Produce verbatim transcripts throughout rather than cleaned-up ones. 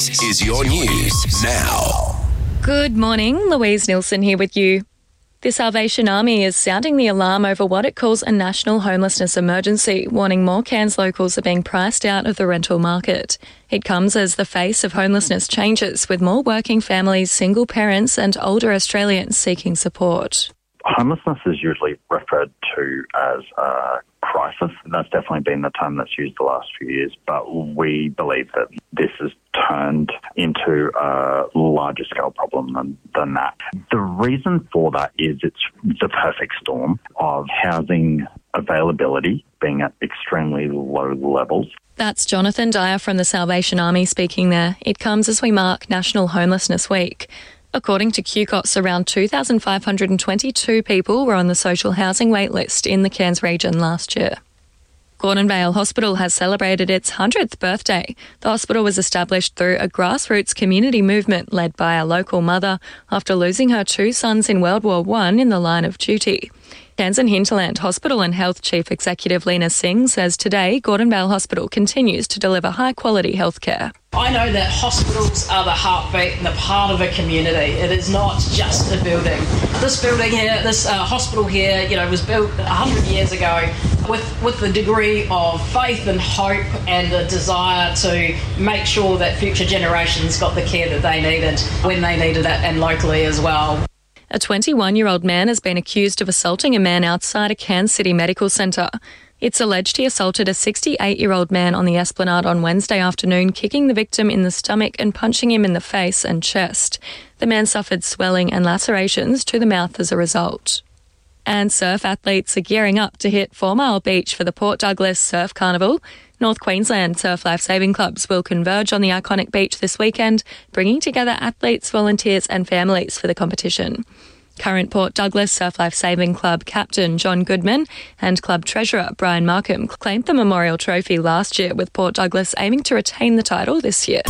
Is your news now. Good morning, Louise Nilsson here with you. The Salvation Army is sounding the alarm over what it calls a national homelessness emergency, warning more Cairns locals are being priced out of the rental market. It comes as the face of homelessness changes, with more working families, single parents and older Australians seeking support. Homelessness is usually referred to as a crisis. That's definitely been the term that's used the last few years, but we believe that this has turned into a larger scale problem than, than that. The reason for that is it's the perfect storm of housing availability being at extremely low levels. That's Jonathan Dyer from the Salvation Army speaking there. It comes as we mark National Homelessness Week. According to Q C O S, around two thousand five hundred twenty-two people were on the social housing wait list in the Cairns region last year. Gordon Vale Hospital has celebrated its hundredth birthday. The hospital was established through a grassroots community movement led by a local mother after losing her two sons in World War One in the line of duty. Cairns and Hinterland Hospital and Health Chief Executive Lena Singh says today Gordon Vale Hospital continues to deliver high-quality healthcare. I know that hospitals are the heartbeat and the part of a community. It is not just a building. This building here, this uh, hospital here, you know, was built one hundred years ago with, with the degree of faith and hope and a desire to make sure that future generations got the care that they needed when they needed it, and locally as well. A twenty-one-year-old man has been accused of assaulting a man outside a Cairns City Medical Centre. It's alleged he assaulted a sixty-eight-year-old man on the Esplanade on Wednesday afternoon, kicking the victim in the stomach and punching him in the face and chest. The man suffered swelling and lacerations to the mouth as a result. And surf athletes are gearing up to hit Four Mile Beach for the Port Douglas Surf Carnival. North Queensland Surf Life Saving Clubs will converge on the iconic beach this weekend, bringing together athletes, volunteers and families for the competition. Current Port Douglas Surf Life Saving Club captain John Goodman and club treasurer Brian Markham claimed the Memorial Trophy last year, with Port Douglas aiming to retain the title this year.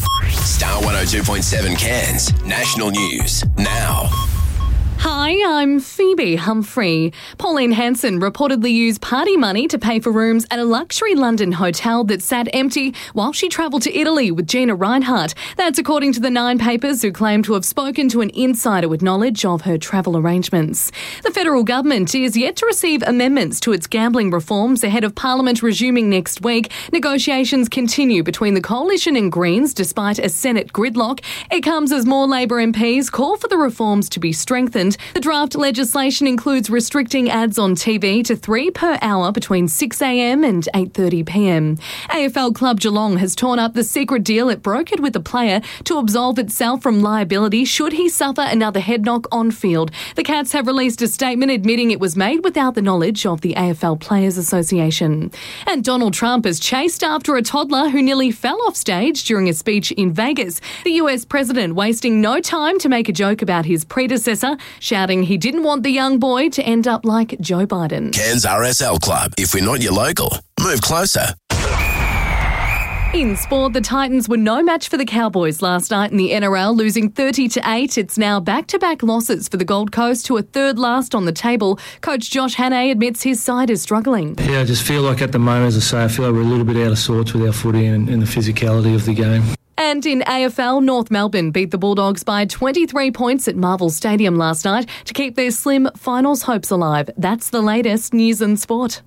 Star one oh two point seven Cairns, national news now. Hi, I'm Phoebe Humphrey. Pauline Hanson reportedly used party money to pay for rooms at a luxury London hotel that sat empty while she travelled to Italy with Gina Reinhardt. That's according to the Nine Papers, who claim to have spoken to an insider with knowledge of her travel arrangements. The federal government is yet to receive amendments to its gambling reforms ahead of Parliament resuming next week. Negotiations continue between the Coalition and Greens despite a Senate gridlock. It comes as more Labor M Ps call for the reforms to be strengthened. The draft legislation includes restricting ads on T V to three per hour between six a m and eight thirty p m. A F L club Geelong has torn up the secret deal it brokered with the player to absolve itself from liability should he suffer another head knock on field. The Cats have released a statement admitting it was made without the knowledge of the A F L Players Association. And Donald Trump is chased after a toddler who nearly fell off stage during a speech in Vegas. The U S president wasting no time to make a joke about his predecessor, shouting he didn't want the young boy to end up like Joe Biden. Cairns R S L Club. If we're not your local, move closer. In sport, the Titans were no match for the Cowboys last night in the N R L, losing thirty to eight. It's now back-to-back losses for the Gold Coast, who are third last on the table. Coach Josh Hannay admits his side is struggling. Yeah, I just feel like at the moment, as I say, I feel like we're a little bit out of sorts with our footy and, and the physicality of the game. And in A F L, North Melbourne beat the Bulldogs by twenty-three points at Marvel Stadium last night to keep their slim finals hopes alive. That's the latest news and sport.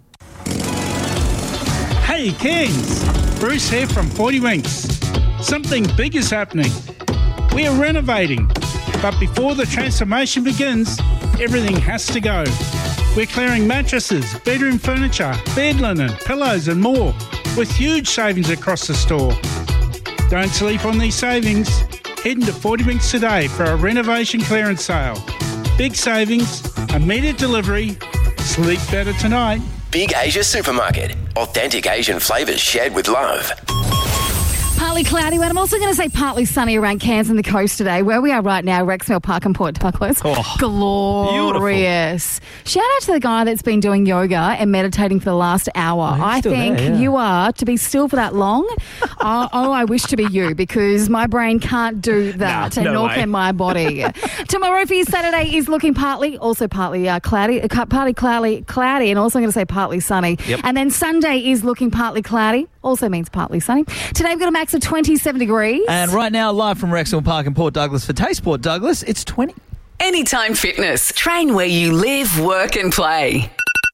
Hey Cairns, Bruce here from forty Winks. Something big is happening. We are renovating, but before the transformation begins, everything has to go. We're clearing mattresses, bedroom furniture, bed linen, pillows and more, with huge savings across the store. Don't sleep on these savings. Head into forty Winks today for a renovation clearance sale. Big savings, immediate delivery. Sleep better tonight. Big Asia Supermarket. Authentic Asian flavours shared with love. Partly cloudy, but I'm also going to say partly sunny around Cairns and the coast today. Where we are right now, Rexmill Park and Port Douglas. Oh, glorious. Beautiful. Shout out to the guy that's been doing yoga and meditating for the last hour. Oh, I think there, yeah. you are, to be still for that long. oh, oh, I wish to be you, because my brain can't do that, Nah, and no nor way. can my body. Tomorrow for you, Saturday is looking partly, also partly uh, cloudy, uh, partly cloudy, cloudy, and also I'm going to say partly sunny. Yep. And then Sunday is looking partly cloudy, also means partly sunny. Today we've got a max of twenty-seven degrees. And right now, live from Wrexham Park in Port Douglas for Taste Port Douglas, it's twenty. Anytime Fitness. Train where you live, work and play.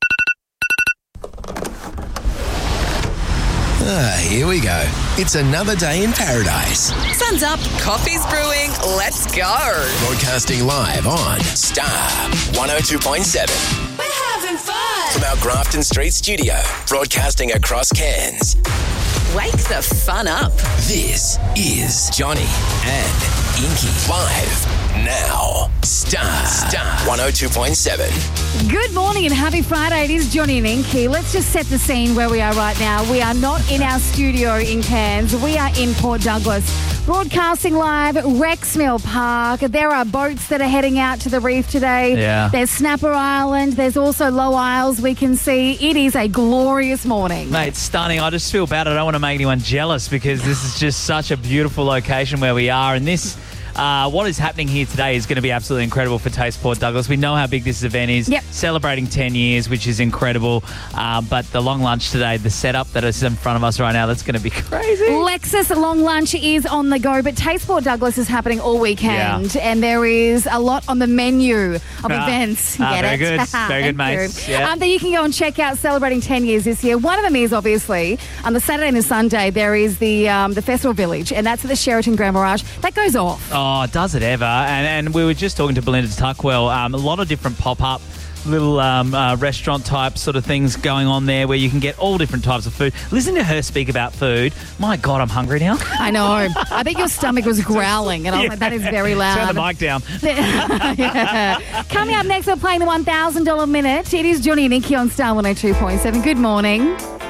Ah, here we go. It's another day in paradise. Sun's up, coffee's brewing, let's go. Broadcasting live on Star one oh two point seven. We're having fun. From our Grafton Street studio, broadcasting across Cairns. Wake the fun up. This is Johnny and Inky live now. Star, Star one oh two point seven. Good morning and happy Friday. It is Johnny and Inky. Let's just set the scene where we are right now. We are not in our studio in Cairns. We are in Port Douglas, broadcasting live at Rexmill Park. There are boats that are heading out to the reef today. Yeah. There's Snapper Island. There's also Low Isles we can see. It is a glorious morning. Mate, it's stunning. I just feel bad. I don't want to make anyone jealous because this is just such a beautiful location where we are. And this... Uh, what is happening here today is going to be absolutely incredible for Taste Port Douglas. We know how big this event is. Yep. Celebrating ten years, which is incredible. Uh, but the long lunch today, the setup that is in front of us right now, that's going to be crazy. Lexus Long Lunch is on the go, but Taste Port Douglas is happening all weekend, Yeah. and there is a lot on the menu of Ah, events. ah, Get very it? good. Very good, Thank mates. you. Yeah. Um, that you can go and check out celebrating ten years this year. One of them is obviously on the Saturday and the Sunday. There is the um, the Festival Village, and that's at the Sheraton Grand Mirage. That goes off. Oh, does it ever? And, and we were just talking to Belinda Tuckwell. Um, a lot of different pop-up little um, uh, restaurant type sort of things going on there where you can get all different types of food. Listen to her speak about food. My God, I'm hungry now. I know. I think your stomach was growling, and I was like, that is very loud. Turn the mic down. Yeah. Coming up next, we're playing the one thousand dollars minute. It is Johnny and Inky on Star one oh two point seven. Good morning.